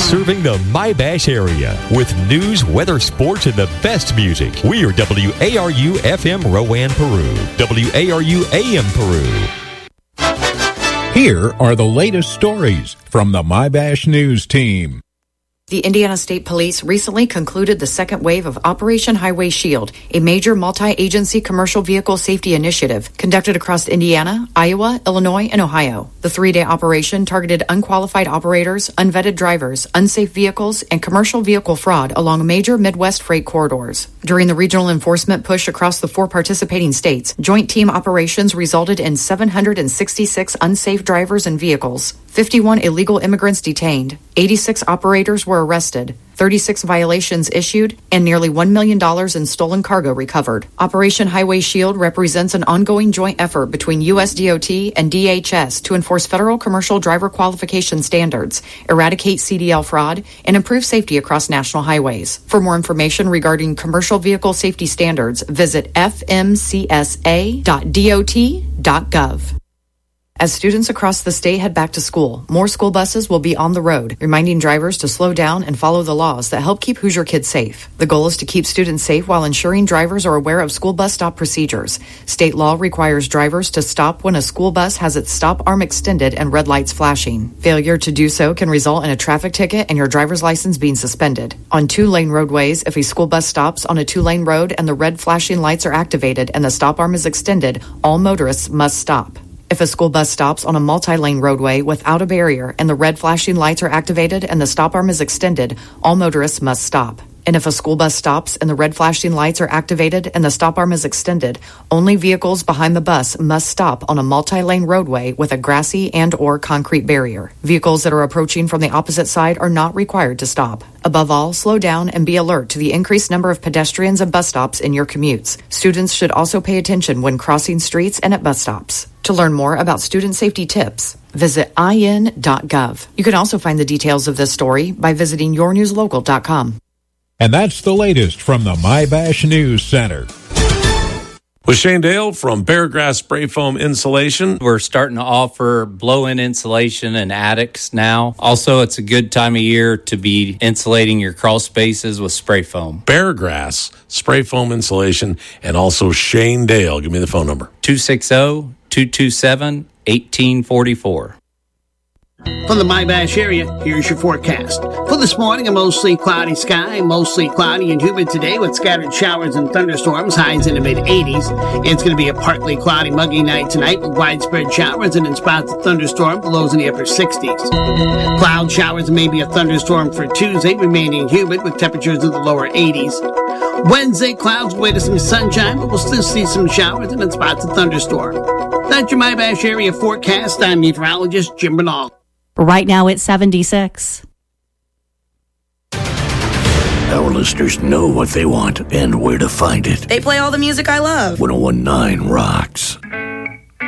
serving the My-Bash area with news, weather, sports, and the best music. We are WARU FM Rowan, Peru. WARU AM Peru. Here are the latest stories from the My-Bash News team. The Indiana State Police recently concluded the second wave of Operation Highway Shield, a major multi-agency commercial vehicle safety initiative conducted across Indiana, Iowa, Illinois, and Ohio. The three-day operation targeted unqualified operators, unvetted drivers, unsafe vehicles, and commercial vehicle fraud along major Midwest freight corridors. During the regional enforcement push across the 4 participating states, joint team operations resulted in 766 unsafe drivers and vehicles, 51 illegal immigrants detained, 86 operators were arrested, 36 violations issued, and nearly $1 million in stolen cargo recovered. Operation Highway Shield represents an ongoing joint effort between USDOT and DHS to enforce federal commercial driver qualification standards, eradicate CDL fraud, and improve safety across national highways. For more information regarding commercial vehicle safety standards, visit fmcsa.dot.gov. As students across the state head back to school, more school buses will be on the road, reminding drivers to slow down and follow the laws that help keep Hoosier kids safe. The goal is to keep students safe while ensuring drivers are aware of school bus stop procedures. State law requires drivers to stop when a school bus has its stop arm extended and red lights flashing. Failure to do so can result in a traffic ticket and your driver's license being suspended. On 2-lane roadways, if a school bus stops on a 2-lane road and the red flashing lights are activated and the stop arm is extended, all motorists must stop. If a school bus stops on a multi-lane roadway without a barrier and the red flashing lights are activated and the stop arm is extended, all motorists must stop. And if a school bus stops and the red flashing lights are activated and the stop arm is extended, only vehicles behind the bus must stop on a multi-lane roadway with a grassy and or concrete barrier. Vehicles that are approaching from the opposite side are not required to stop. Above all, slow down and be alert to the increased number of pedestrians and bus stops in your commutes. Students should also pay attention when crossing streets and at bus stops. To learn more about student safety tips, visit in.gov. You can also find the details of this story by visiting yournewslocal.com. And that's the latest from the My-Bash News Center. With Shane Dale from Beargrass Spray Foam Insulation. We're starting to offer blow-in insulation in attics now. Also, it's a good time of year to be insulating your crawl spaces with spray foam. Beargrass Spray Foam Insulation, and also Shane Dale. Give me the phone number. 260-227-1844. From the My-Bash area, here's your forecast. For this morning, a mostly cloudy sky, mostly cloudy and humid today with scattered showers and thunderstorms, highs in the mid-80s. It's going to be a partly cloudy, muggy night tonight with widespread showers and in spots of thunderstorm, lows in the upper 60s. Cloud showers and maybe a thunderstorm for Tuesday, remaining humid with temperatures in the lower 80s. Wednesday, clouds away to some sunshine, but we'll still see some showers and in spots of thunderstorm. That's your My-Bash area forecast. I'm meteorologist Jim Bernal. Right now it's 76. Our listeners know what they want and where to find it. They play all the music I love. 101.9 rocks.